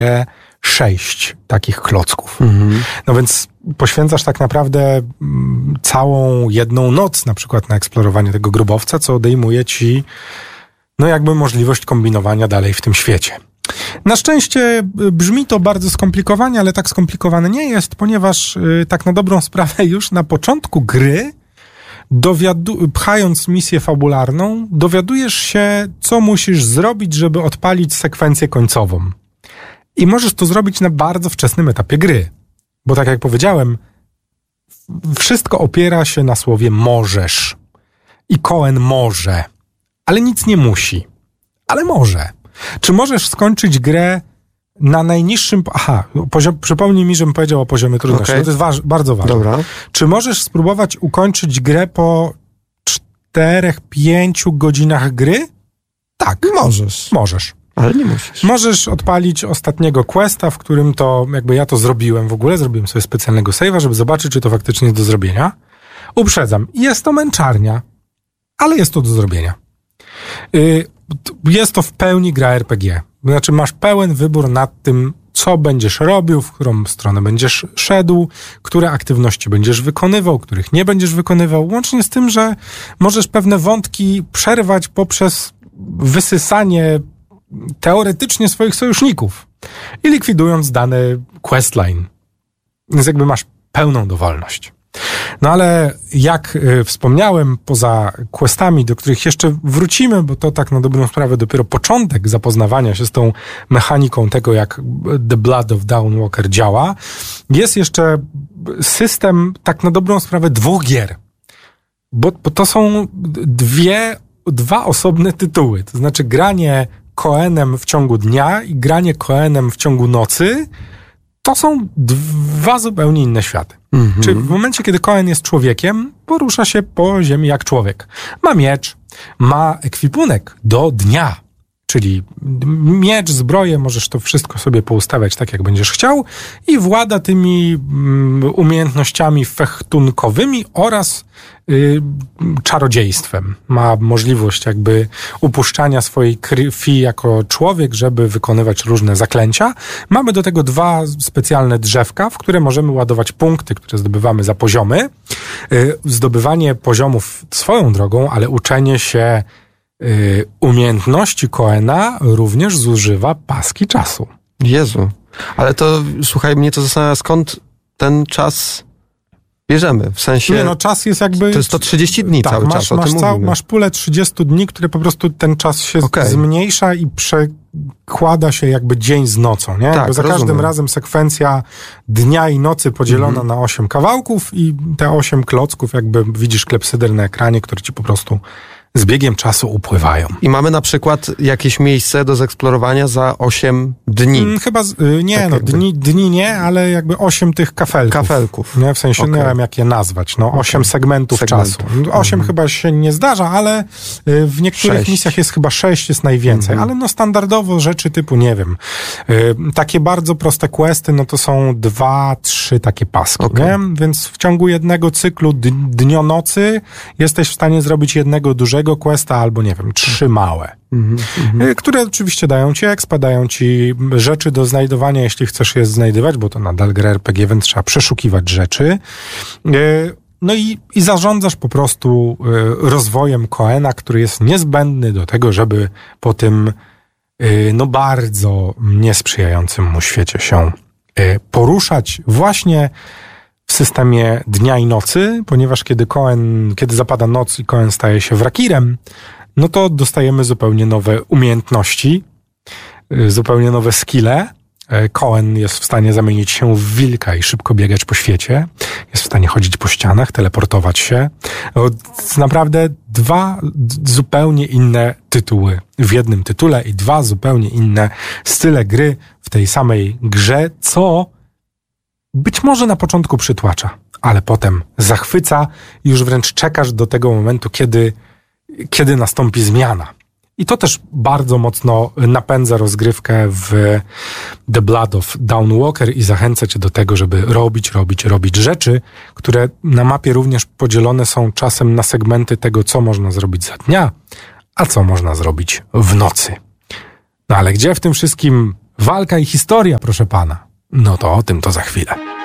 6 takich klocków. No więc poświęcasz tak naprawdę całą jedną noc na przykład na eksplorowanie tego grobowca, co odejmuje ci no jakby możliwość kombinowania dalej w tym świecie. Na szczęście brzmi to bardzo skomplikowanie, ale tak skomplikowane nie jest, ponieważ tak na dobrą sprawę już na początku gry pchając misję fabularną, dowiadujesz się, co musisz zrobić, żeby odpalić sekwencję końcową. I możesz to zrobić na bardzo wczesnym etapie gry. Bo tak jak powiedziałem, wszystko opiera się na słowie możesz. I Cohen może. Ale nic nie musi. Ale może. Czy możesz skończyć grę na najniższym... przypomnij mi, żebym powiedział o poziomie trudności. Okay. To jest bardzo ważne. Dobra. Czy możesz spróbować ukończyć grę po 4-5 godzinach gry? Tak. Możesz. Ale nie musisz. Możesz odpalić ostatniego questa, w którym to, jakby ja to zrobiłem w ogóle, zrobiłem sobie specjalnego save'a, żeby zobaczyć, czy to faktycznie jest do zrobienia. Uprzedzam, jest to męczarnia, ale jest to do zrobienia. Jest to w pełni gra RPG. Znaczy masz pełen wybór nad tym, co będziesz robił, w którą stronę będziesz szedł, które aktywności będziesz wykonywał, których nie będziesz wykonywał, łącznie z tym, że możesz pewne wątki przerwać poprzez wysysanie teoretycznie swoich sojuszników i likwidując dany questline. Więc jakby masz pełną dowolność. No ale jak wspomniałem, poza questami, do których jeszcze wrócimy, bo to tak na dobrą sprawę dopiero początek zapoznawania się z tą mechaniką tego, jak The Blood of Dawn Walker działa, jest jeszcze system tak na dobrą sprawę 2 gier. Bo to są dwa osobne tytuły. To znaczy granie Cohenem w ciągu dnia i granie Cohenem w ciągu nocy to są 2 zupełnie inne światy. Czyli w momencie, kiedy Cohen jest człowiekiem, porusza się po ziemi jak człowiek. Ma miecz, ma ekwipunek do dnia, czyli miecz, zbroję, możesz to wszystko sobie poustawiać tak, jak będziesz chciał i włada tymi umiejętnościami fechtunkowymi oraz czarodziejstwem. Ma możliwość jakby upuszczania swojej krwi jako człowiek, żeby wykonywać różne zaklęcia. Mamy do tego 2 specjalne drzewka, w które możemy ładować punkty, które zdobywamy za poziomy. Zdobywanie poziomów swoją drogą, ale uczenie się umiejętności Cohena również zużywa paski czasu. Jezu. Ale to, słuchaj, mnie to zastanawia, skąd ten czas bierzemy? W sensie... Nie, no czas jest jakby... To jest 130 dni cały czas, o tym mówimy. Masz pulę 30 dni, które po prostu ten czas się zmniejsza i przekłada się jakby dzień z nocą, nie? Tak, bo za każdym razem sekwencja dnia i nocy podzielona na 8 kawałków i te 8 klocków jakby widzisz klepsyder na ekranie, które ci po prostu z biegiem czasu upływają. I mamy na przykład jakieś miejsce do zeksplorowania za 8 dni. Chyba, nie, tak no dni nie, ale jakby 8 tych kafelków. Nie? W sensie, nie wiem jak je nazwać, 8 segmentów czasu. 8 chyba się nie zdarza, ale w niektórych 6. misjach jest chyba 6, jest najwięcej, ale standardowo rzeczy typu, nie wiem, takie bardzo proste questy, to są 2-3 takie paski, nie? Więc w ciągu jednego cyklu dnionocy jesteś w stanie zrobić jednego dużego questa albo, nie wiem, 3 małe. Które oczywiście dają ci expa, dają ci rzeczy do znajdowania, jeśli chcesz je znajdywać, bo to nadal gra RPG, więc trzeba przeszukiwać rzeczy. No i zarządzasz po prostu rozwojem Cohena, który jest niezbędny do tego, żeby po tym bardzo niesprzyjającym mu świecie się poruszać właśnie w systemie dnia i nocy, ponieważ kiedy zapada noc i Cohen staje się wrakirem, no to dostajemy zupełnie nowe umiejętności, zupełnie nowe skille. Cohen jest w stanie zamienić się w wilka i szybko biegać po świecie. Jest w stanie chodzić po ścianach, teleportować się. To naprawdę 2 zupełnie inne tytuły w jednym tytule i 2 zupełnie inne style gry w tej samej grze, co być może na początku przytłacza, ale potem zachwyca i już wręcz czekasz do tego momentu, kiedy nastąpi zmiana. I to też bardzo mocno napędza rozgrywkę w The Blood of Dawn Walker i zachęca cię do tego, żeby robić rzeczy, które na mapie również podzielone są czasem na segmenty tego, co można zrobić za dnia, a co można zrobić w nocy. No ale gdzie w tym wszystkim Walka i historia, proszę pana. No to o tym to za chwilę.